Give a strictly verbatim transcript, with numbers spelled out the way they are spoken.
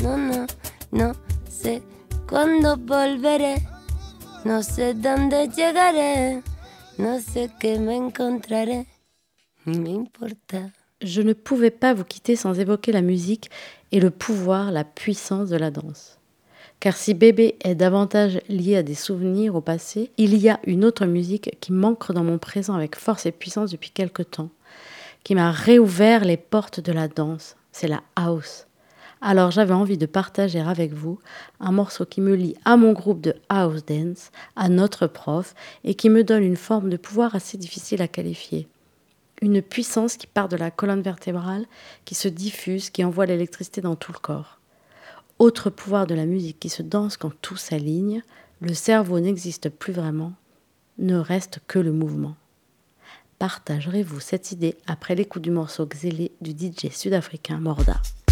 no, no, no sé cuándo volveré, no sé dónde llegaré, no sé qué me encontraré, ni me importa. Je ne pouvais pas vous quitter sans évoquer la musique et le pouvoir, la puissance de la danse. Car si bébé est davantage lié à des souvenirs au passé, il y a une autre musique qui m'ancre dans mon présent avec force et puissance depuis quelque temps, qui m'a réouvert les portes de la danse, c'est la house. Alors j'avais envie de partager avec vous un morceau qui me lie à mon groupe de house dance, à notre prof, et qui me donne une forme de pouvoir assez difficile à qualifier. Une puissance qui part de la colonne vertébrale, qui se diffuse, qui envoie l'électricité dans tout le corps. Autre pouvoir de la musique qui se danse quand tout s'aligne, le cerveau n'existe plus vraiment, ne reste que le mouvement. Partagerez-vous cette idée après l'écoute du morceau Xélé du D J sud-africain Morda?